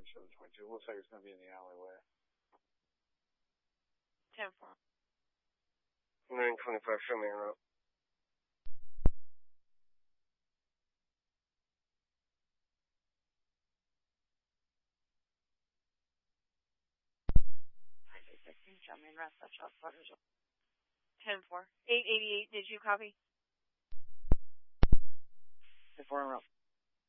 722. Looks like it's going to be in the alleyway. 10-4. 925, show me around. Show me around. 10-4. 888, did you copy? 10-4 around.